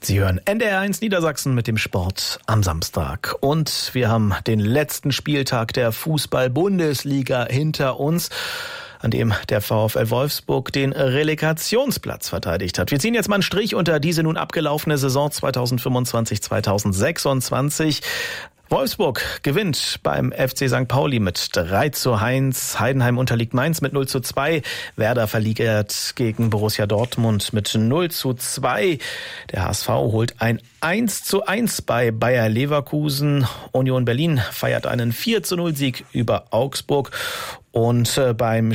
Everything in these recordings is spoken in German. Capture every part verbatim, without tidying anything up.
Sie hören N D R eins Niedersachsen mit dem Sport am Samstag. Und wir haben den letzten Spieltag der Fußball-Bundesliga hinter uns, an dem der VfL Wolfsburg den Relegationsplatz verteidigt hat. Wir ziehen jetzt mal einen Strich unter diese nun abgelaufene Saison zweitausendfünfundzwanzig zweitausendsechsundzwanzig. Wolfsburg gewinnt beim F C Sankt Pauli mit drei zu eins. Heidenheim unterliegt Mainz mit null zu zwei. Werder verliert gegen Borussia Dortmund mit null zu zwei. Der H S V holt ein eins zu eins bei Bayer Leverkusen. Union Berlin feiert einen vier zu null Sieg über Augsburg. Und äh, beim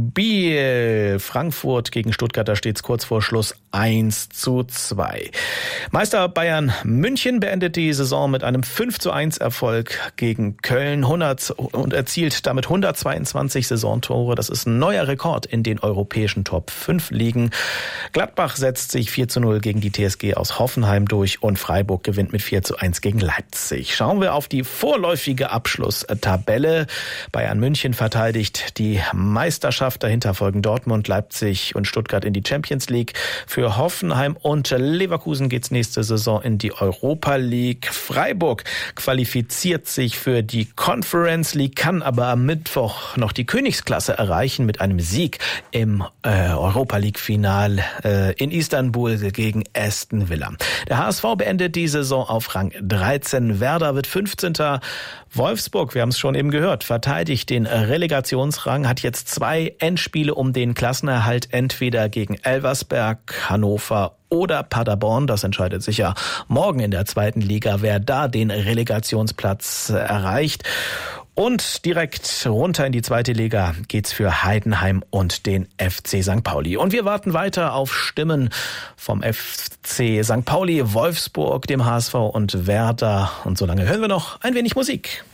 Spiel Frankfurt gegen Stuttgart, da steht es kurz vor Schluss eins zu zwei. Meister Bayern München beendet die Saison mit einem fünf zu eins Erfolg gegen Köln hundert und erzielt damit hundertzweiundzwanzig Saisontore. Das ist ein neuer Rekord in den europäischen Top fünf Ligen. Gladbach setzt sich vier zu null gegen die T S G aus Hoffenheim durch und Freiburg gewinnt mit vier zu eins gegen Leipzig. Schauen wir auf die vorläufige Abschlusstabelle. Bayern München verteidigt die Meisterschaft, dahinter folgen Dortmund, Leipzig und Stuttgart in die Champions League. Für Hoffenheim und Leverkusen geht's nächste Saison in die Europa League. Freiburg qualifiziert sich für die Conference League, kann aber am Mittwoch noch die Königsklasse erreichen mit einem Sieg im äh, Europa League Final äh, in Istanbul gegen Aston Villa. Der H S V beendet die Saison auf Rang dreizehn. Werder wird fünfzehnter. Wolfsburg, wir haben es schon eben gehört, verteidigt den Relegationsrang, hat jetzt zwei Endspiele um den Klassenerhalt, entweder gegen Elversberg, Hannover oder Paderborn. Das entscheidet sich ja morgen in der zweiten Liga, wer da den Relegationsplatz erreicht. Und direkt runter in die zweite Liga geht's für Heidenheim und den F C Sankt Pauli. Und wir warten weiter auf Stimmen vom F C Sankt Pauli, Wolfsburg, dem H S V und Werder. Und solange hören wir noch ein wenig Musik.